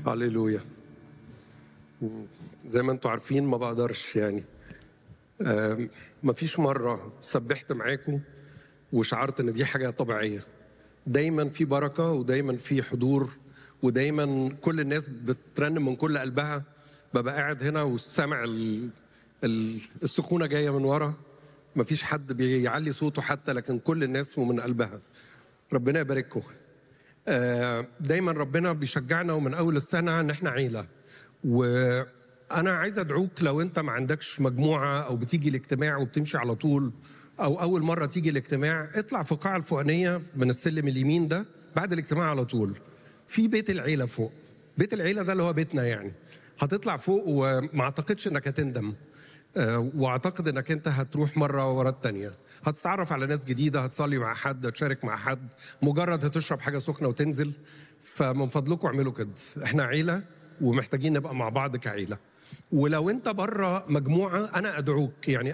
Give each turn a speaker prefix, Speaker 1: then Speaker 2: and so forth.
Speaker 1: هللويا. زي ما انتوا عارفين ما بقدرش يعني مفيش مرة سبحت معاكم وشعرت ان دي حاجة طبيعية. دايما في بركة ودايما في حضور ودايما كل الناس بترنم من كل قلبها. ببقى قاعد هنا والسامع السخونة جاية من ورا. مفيش حد بيعلي صوته حتى، لكن كل الناس ومن قلبها. ربنا يبارككم. دايما ربنا بيشجعنا ومن اول السنه ان احنا عيله. وانا عايز ادعوك، لو انت ما عندكش مجموعه او بتيجي الاجتماع وبتمشي على طول، او اول مره تيجي الاجتماع، اطلع في القاعه الفوقانيه من السلم اليمين ده بعد الاجتماع على طول. في بيت العيله فوق. بيت العيله ده اللي هو بيتنا يعني. هتطلع فوق وما اعتقدش انك هتندم. واعتقد انك انت هتروح مره ورا التانيه، هتتعرف على ناس جديده، هتصلي مع حد، هتشارك مع حد، مجرد هتشرب حاجه سخنه وتنزل. فمن فضلكم اعملوا كده. احنا عيله ومحتاجين نبقى مع بعض كعيله. ولو انت بره مجموعه، انا ادعوك يعني